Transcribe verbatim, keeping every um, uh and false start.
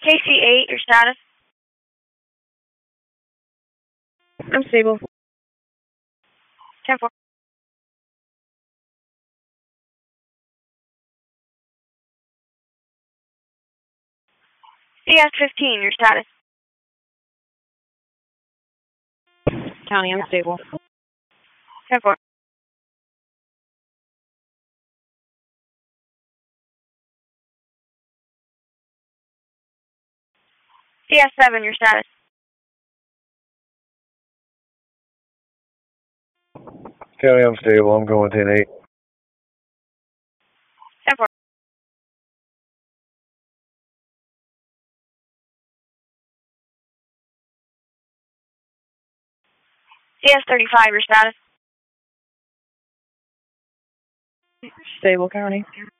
K C eight, your status? I'm stable. ten four. C S fifteen, your status? County, I'm stable. ten four. C S seven, your status? County, I'm stable. I'm going ten eight. ten four. C S thirty-five, your status? Stable, County.